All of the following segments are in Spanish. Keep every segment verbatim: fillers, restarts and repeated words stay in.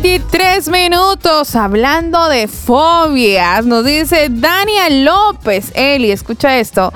veintitrés minutos hablando de fobias. Nos dice Dania López. Eli, escucha esto.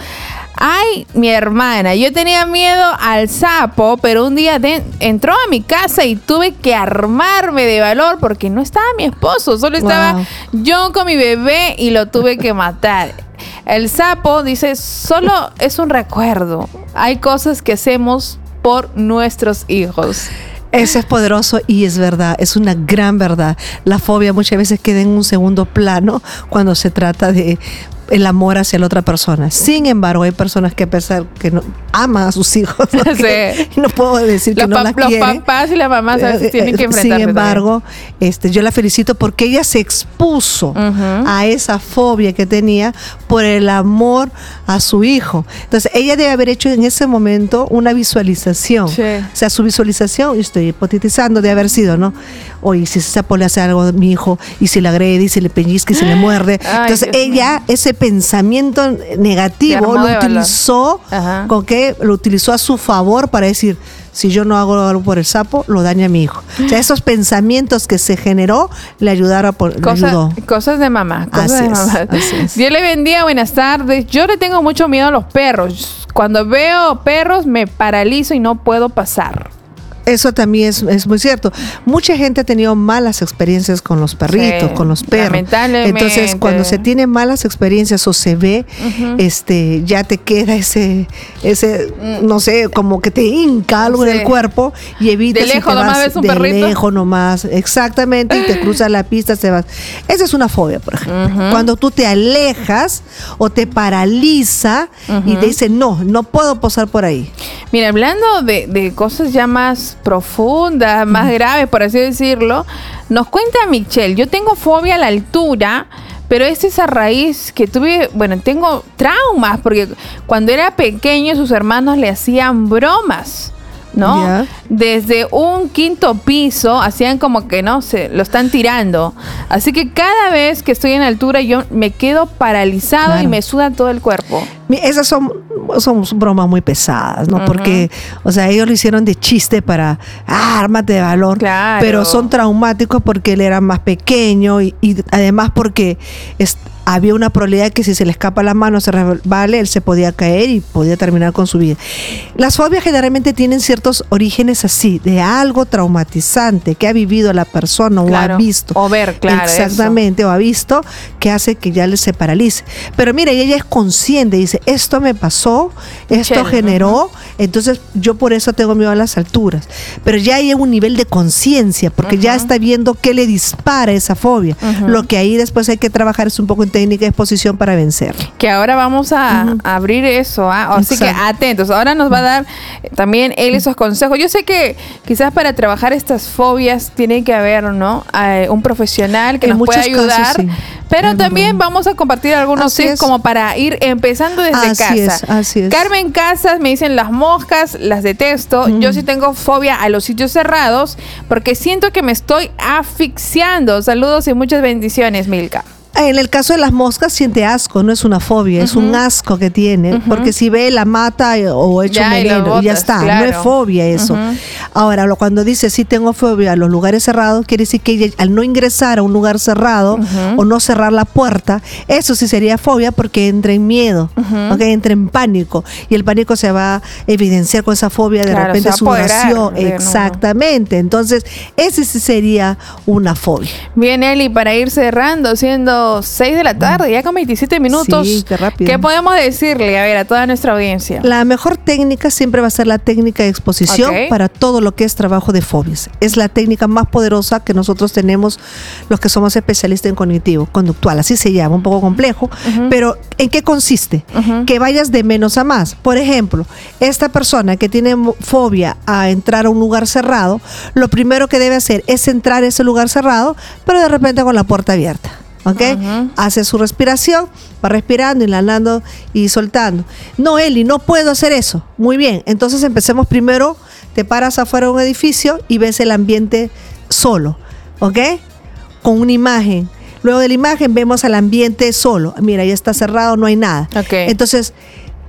Ay, mi hermana, yo tenía miedo al sapo, pero un día de, entró a mi casa y tuve que armarme de valor porque no estaba mi esposo, solo estaba wow. yo con mi bebé y lo tuve que matar. El sapo, dice, solo es un recuerdo. Hay cosas que hacemos por nuestros hijos. Eso es poderoso y es verdad, es una gran verdad. La fobia muchas veces queda en un segundo plano cuando se trata de el amor hacia la otra persona. Sin embargo, hay personas que a pesar que no, aman a sus hijos, ¿no? Sí. Que, no puedo decir que los no pa- las quieren. Los papás y las mamás a veces tienen que enfrentarse. Sin embargo, este, yo la felicito porque ella se expuso uh-huh. a esa fobia que tenía por el amor a su hijo. Entonces, ella debe haber hecho en ese momento una visualización. Sí. O sea, su visualización, estoy hipotetizando, de haber sido, ¿no? Oye, si ese sapo le hace algo a mi hijo, y si le agrede, y si le pellizca, y si le muerde. Ay, entonces, Dios ella, mío. ese pensamiento negativo lo utilizó, con que lo utilizó a su favor para decir, si yo no hago algo por el sapo, lo daña a mi hijo. O sea, esos pensamientos que se generó le ayudaron por, Cosa, le ayudó. Cosas de mamá. Cosas así de es, mamá. Así es. Dios le bendiga, buenas tardes. Yo le tengo mucho miedo a los perros. Cuando veo perros me paralizo y no puedo pasar. Eso también es, es muy cierto. Mucha gente ha tenido malas experiencias con los perritos, sí, con los perros. Lamentablemente. Entonces, cuando se tiene malas experiencias o se ve, uh-huh. este, ya te queda ese, ese, mm. no sé, como que te hinca algo sí. en el cuerpo y evitas de lejos y te nomás vas ves un de perrito. lejos nomás, exactamente, y te cruzas la pista, se vas. Esa es una fobia, por ejemplo. Uh-huh. Cuando tú te alejas o te paraliza uh-huh. y te dice, no, no puedo pasar por ahí. Mira, hablando de, de cosas ya más profundas, más graves, por así decirlo, nos cuenta Michelle, yo tengo fobia a la altura, pero es esa raíz que tuve, bueno, tengo traumas, porque cuando era pequeño sus hermanos le hacían bromas, ¿no? Yeah. Desde un quinto piso hacían como que no se lo están tirando. Así que cada vez que estoy en altura yo me quedo paralizado claro. y me suda todo el cuerpo. Esas son, son bromas muy pesadas, ¿no? Uh-huh. Porque, o sea, ellos lo hicieron de chiste para, ah, ármate de valor. Claro. Pero son traumáticos porque él era más pequeño y, y además porque es, había una probabilidad que si se le escapa la mano, se resbale, él se podía caer y podía terminar con su vida. Las fobias generalmente tienen ciertos orígenes así, de algo traumatizante que ha vivido la persona claro. o ha visto. O ver, claro. Exactamente, eso. O ha visto que hace que ya le se paralice. Pero mira, ella es consciente, dice, esto me pasó, esto Chel, generó, uh-huh. entonces yo por eso tengo miedo a las alturas. Pero ya hay un nivel de conciencia, porque uh-huh. ya está viendo qué le dispara esa fobia. Uh-huh. Lo que ahí después hay que trabajar es un poco en técnica de exposición para vencer. Que ahora vamos a, uh-huh. a abrir eso, ¿eh? Así que atentos. Ahora nos va a dar también él esos consejos. Yo sé que quizás para trabajar estas fobias tiene que haber, ¿no? Eh, un profesional que en nos pueda ayudar. Casos, sí. Pero no, también no. vamos a compartir algunos tips como para ir empezando desde así casa. Es, así es. Carmen Casas me dicen las moscas, las detesto. Mm. Yo sí tengo fobia a los sitios cerrados porque siento que me estoy asfixiando. Saludos y muchas bendiciones, Milka. En el caso de las moscas siente asco, no es una fobia, uh-huh. es un asco que tiene, uh-huh. porque si ve la mata o echa un veneno y ya está, claro. no es fobia eso. Uh-huh. Ahora, lo, cuando dice sí tengo fobia a los lugares cerrados, quiere decir que ella, al no ingresar a un lugar cerrado uh-huh. o no cerrar la puerta, eso sí sería fobia porque entra en miedo, uh-huh. okay, entra en pánico y el pánico se va a evidenciar con esa fobia de claro, repente sudoración. Exactamente, entonces ese sí sería una fobia. Bien, Eli, para ir cerrando, siendo seis de la tarde, ya con veintisiete minutos. Sí, qué rápido. ¿Qué podemos decirle, a ver, a toda nuestra audiencia? La mejor técnica siempre va a ser la técnica de exposición okay. para todo lo que es trabajo de fobias. Es la técnica más poderosa que nosotros tenemos los que somos especialistas en cognitivo conductual, así se llama, un poco complejo, uh-huh. pero ¿en qué consiste? Uh-huh. Que vayas de menos a más. Por ejemplo, esta persona que tiene fobia a entrar a un lugar cerrado, lo primero que debe hacer es entrar a ese lugar cerrado, pero de repente con la puerta abierta. ¿Ok? Uh-huh. Hace su respiración, va respirando, inhalando y soltando. No, Eli, no puedo hacer eso. Muy bien, entonces empecemos primero, te paras afuera de un edificio y ves el ambiente solo, ¿ok? Con una imagen. Luego de la imagen vemos al ambiente solo. Mira, ya está cerrado, no hay nada. Okay. Entonces,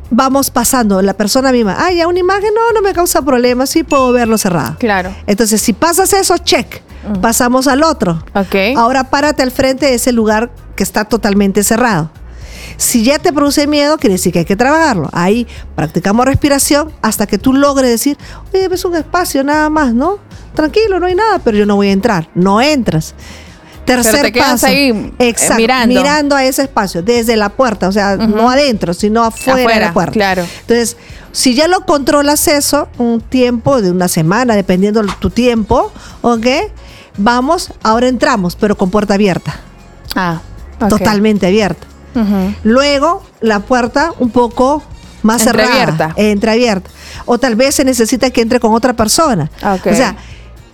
vamos pasando, la persona misma, ah, ya una imagen no, no me causa problemas, sí puedo verlo cerrado. Claro. Entonces, si pasas eso, check. Mm. Pasamos al otro. Okay. Ahora párate al frente de ese lugar que está totalmente cerrado. Si ya te produce miedo, quiere decir que hay que trabajarlo. Ahí practicamos respiración hasta que tú logres decir, oye, es un espacio nada más, ¿no? Tranquilo, no hay nada, pero yo no voy a entrar. No entras. Tercer pero te quedas paso. Ahí, exacto, eh, mirando. mirando a ese espacio, desde la puerta, o sea, uh-huh. no adentro, sino afuera, afuera de la puerta. Claro. Entonces, si ya lo controlas eso, un tiempo de una semana, dependiendo de tu tiempo, ¿ok? Vamos, ahora entramos, pero con puerta abierta. Ah, okay. Totalmente abierta. Uh-huh. Luego, la puerta un poco más entreabierta. cerrada. Entreabierta. O tal vez se necesita que entre con otra persona. Okay. O sea,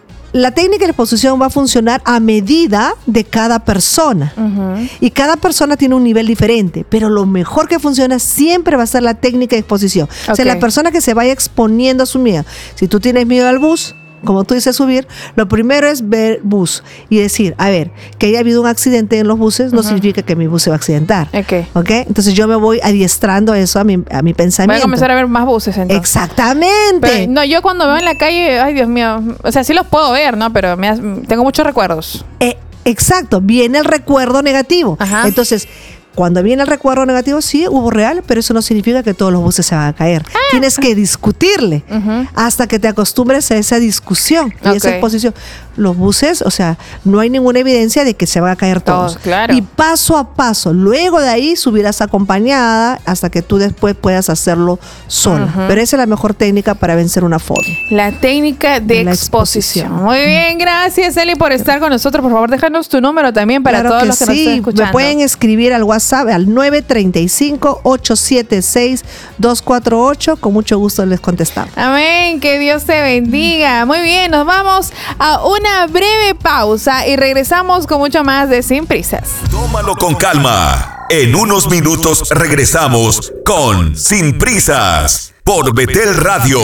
la técnica de exposición va a funcionar a medida de cada persona. Uh-huh. Y cada persona tiene un nivel diferente, pero lo mejor que funciona siempre va a ser la técnica de exposición. Okay. O sea, la persona que se vaya exponiendo a su miedo. Si tú tienes miedo al bus, como tú dices, subir, lo primero es ver bus y decir, a ver, que haya habido un accidente en los buses no uh-huh. significa que mi bus se va a accidentar. Okay. ¿Ok? Entonces yo me voy adiestrando eso a mi, a mi pensamiento. Voy a comenzar a ver más buses entonces. Exactamente. Pero, no, yo cuando veo en la calle, ay Dios mío, o sea, sí los puedo ver, ¿no? Pero me, tengo muchos recuerdos. Eh, exacto, viene el recuerdo negativo. Ajá. Entonces, cuando viene el recuerdo negativo, sí, hubo real, pero eso no significa que todos los buses se van a caer. Ah. Tienes que discutirle uh-huh. hasta que te acostumbres a esa discusión y okay. esa exposición. Los buses, o sea, no hay ninguna evidencia de que se van a caer todos. todos claro. Y paso a paso, luego de ahí subirás acompañada hasta que tú después puedas hacerlo solo. Uh-huh. Pero esa es la mejor técnica para vencer una fobia. La técnica de la exposición. exposición. Muy bien, gracias Eli por estar con nosotros. Por favor, déjanos tu número también para claro todos que los que sí. nos estén escuchando. Me pueden escribir al WhatsApp al nueve tres cinco, ocho siete seis, dos cuatro ocho. Con mucho gusto les contestamos. Amén, que Dios te bendiga. Muy bien, nos vamos a una breve pausa y regresamos con mucho más de Sin Prisas. Tómalo con calma. En unos minutos regresamos con Sin Prisas por Betel Radio.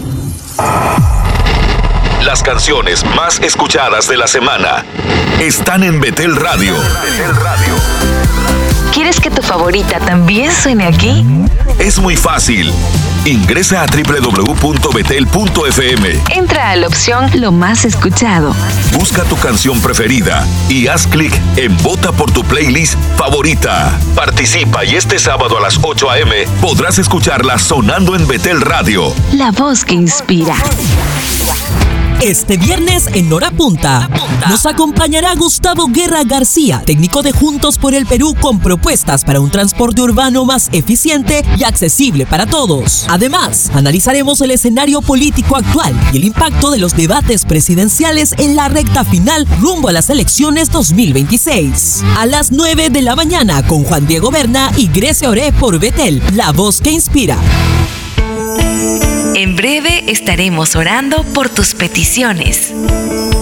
Las canciones más escuchadas de la semana están en Betel Radio. Betel Radio. ¿Quieres que tu favorita también suene aquí? Es muy fácil. Ingresa a doble u doble u doble u punto betel punto efe eme. Entra a la opción Lo más escuchado. Busca tu canción preferida y haz clic en Vota por tu playlist favorita. Participa y este sábado a las ocho a.eme podrás escucharla sonando en Betel Radio. La voz que inspira. Este viernes en Hora Punta nos acompañará Gustavo Guerra García, técnico de Juntos por el Perú, con propuestas para un transporte urbano más eficiente y accesible para todos. Además, analizaremos el escenario político actual y el impacto de los debates presidenciales en la recta final rumbo a las elecciones dos mil veintiséis. A las nueve de la mañana con Juan Diego Berna y Grecia Oré por Betel, la voz que inspira. En breve estaremos orando por tus peticiones.